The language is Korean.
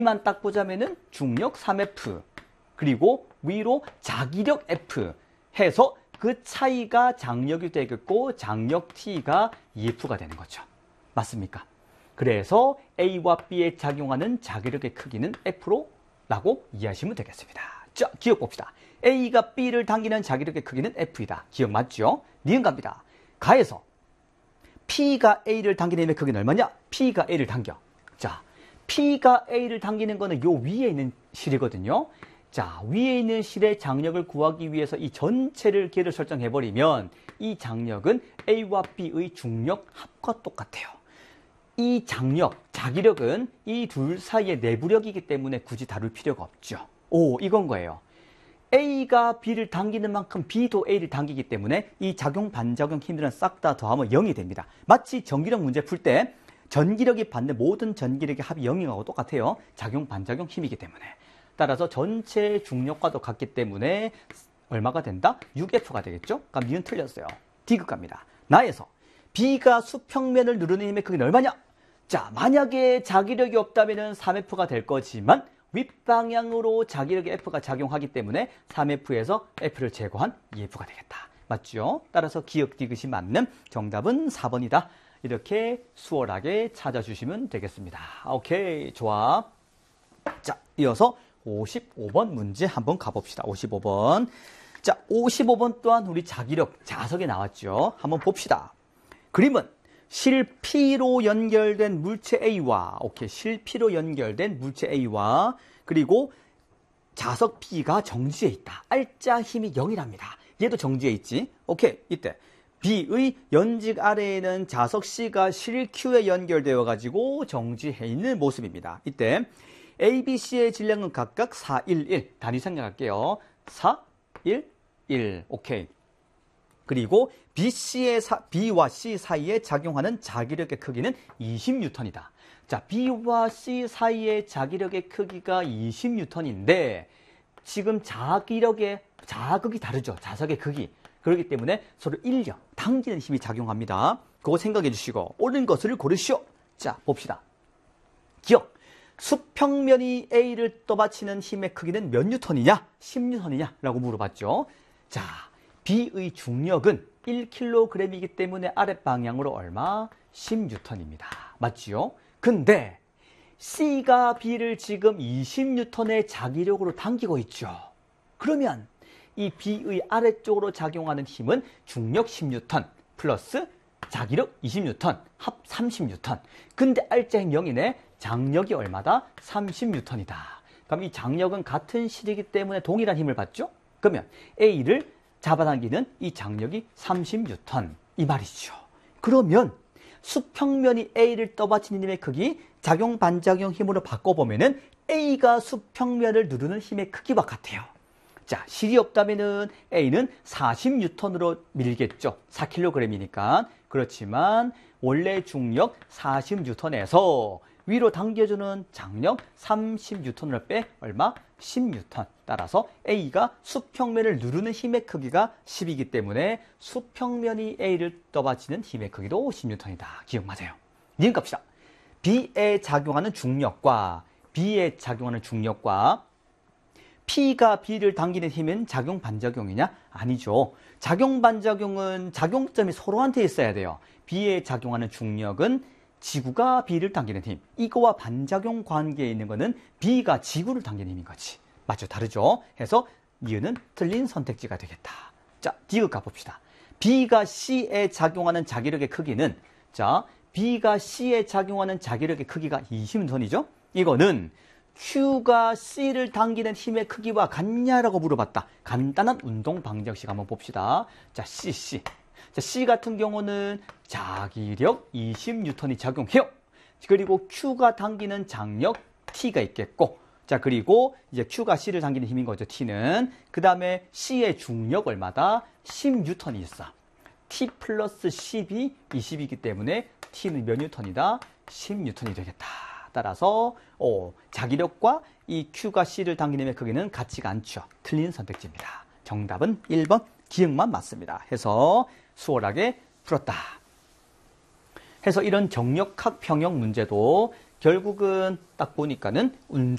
만 딱 보자면은 중력 3F 그리고 위로 자기력 F 해서 그 차이가 장력이 되겠고 장력 T가 EF가 되는 거죠. 맞습니까? 그래서 A와 B에 작용하는 자기력의 크기는 F라고 이해하시면 되겠습니다. 자, 기억 봅시다. A가 B를 당기는 자기력의 크기는 F이다. 기억 맞죠? 니은 갑니다. 가에서 P가 A를 당기는 힘의 크기는 얼마냐? P가 A를 당겨. 자, P가 A를 당기는 거는 요 위에 있는 실이거든요. 자, 위에 있는 실의 장력을 구하기 위해서 이 전체를 기회를 설정해버리면 이 장력은 A와 B의 중력 합과 똑같아요. 이 장력, 자기력은 이 둘 사이의 내부력이기 때문에 굳이 다룰 필요가 없죠. 오, 이건 거예요. A가 B를 당기는 만큼 B도 A를 당기기 때문에 이 작용, 반작용 힘들은 싹 다 더하면 0이 됩니다. 마치 전기력 문제 풀 때 전기력이 받는 모든 전기력의 합이 0하고 똑같아요. 작용, 반작용 힘이기 때문에. 따라서 전체 중력과도 같기 때문에 얼마가 된다? 6F가 되겠죠? 그럼 니은 틀렸어요. D급 갑니다. 나에서 B가 수평면을 누르는 힘의 크기는 얼마냐? 자, 만약에 자기력이 없다면 3F가 될 거지만 윗방향으로 자기력의 F가 작용하기 때문에 3F에서 F를 제거한 2F가 되겠다. 맞죠? 따라서 기억 디귿이 맞는 정답은 4번이다. 이렇게 수월하게 찾아주시면 되겠습니다. 오케이, 좋아. 자, 이어서 55번 문제 한번 가봅시다. 55번. 자, 55번 또한 우리 자기력, 자석에 나왔죠. 한번 봅시다. 그림은 실피로 연결된 물체 A와, 오케이, 실피로 연결된 물체 A와, 그리고 자석 B가 정지해 있다. 알짜 힘이 0이랍니다. 얘도 정지해 있지. 오케이, 이때 B의 연직 아래에는 자석 C가 실 Q에 연결되어 가지고 정지해 있는 모습입니다. 이때 A, B, C의 질량은 각각 4, 1, 1. 단위 생각할게요. 4, 1, 1. 오케이. 그리고 B와 C 사이에 작용하는 자기력의 크기는 20N이다. 자, B와 C 사이의 자기력의 크기가 20N인데 지금 자극이 다르죠. 자석의 크기. 그렇기 때문에 서로 인력, 당기는 힘이 작용합니다. 그거 생각해 주시고 옳은 것을 고르시오. 자, 봅시다. 기억. 수평면이 A를 떠받치는 힘의 크기는 몇 뉴턴이냐? 10N이냐? 라고 물어봤죠. 자, B의 중력은 1kg이기 때문에 아랫방향으로 얼마? 10N입니다. 맞지요? 근데 C가 B를 지금 20N의 자기력으로 당기고 있죠. 그러면 이 B의 아래쪽으로 작용하는 힘은 중력 10N 플러스 자기력 20N, 합 30N. 근데 알짜힘 0이네. 장력이 얼마다? 30N이다. 그럼 이 장력은 같은 실이기 때문에 동일한 힘을 받죠? 그러면 A를 잡아당기는 이 장력이 30N. 이 말이죠. 그러면 수평면이 A를 떠받치는 힘의 크기, 작용, 반작용 힘으로 바꿔보면은 A가 수평면을 누르는 힘의 크기와 같아요. 자, 실이 없다면은 A는 40N으로 밀겠죠. 4kg이니까. 그렇지만 원래 중력 40N에서 위로 당겨주는 장력 30N을 빼 얼마? 10N. 따라서 A가 수평면을 누르는 힘의 크기가 10이기 때문에 수평면이 A를 떠받치는 힘의 크기도 10N이다. 기억 맞아요. 니은 갑시다. B에 작용하는 중력과 P가 B를 당기는 힘은 작용 반작용이냐? 아니죠. 작용 반작용은 작용점이 서로한테 있어야 돼요. B에 작용하는 중력은 지구가 B를 당기는 힘. 이거와 반작용 관계에 있는 거는 B가 지구를 당기는 힘인 거지. 맞죠? 다르죠? 해서 니은은 틀린 선택지가 되겠다. 자, D급 가봅시다. B가 C에 작용하는 자기력의 크기는, 자, B가 C에 작용하는 자기력의 크기가 20N이죠? 이거는 Q가 C를 당기는 힘의 크기와 같냐라고 물어봤다. 간단한 운동 방정식 한번 봅시다. 자, C. 자, C 같은 경우는 자기력 20N이 작용해요. 그리고 Q가 당기는 장력 T가 있겠고, 자, 그리고 이제 Q가 C를 당기는 힘인 거죠, T는. 그 다음에 C의 중력 얼마다? 10N이 있어. T 플러스 10이 20이기 때문에 T는 몇 N이다? 10N이 되겠다. 따라서 자기력과 이 Q가 C를 당기는 힘의 크기는 같지가 않죠. 틀린 선택지입니다. 정답은 1번 기억만 맞습니다. 해서 수월하게 풀었다. 해서 이런 정력학 평형 문제도 결국은 딱 보니까는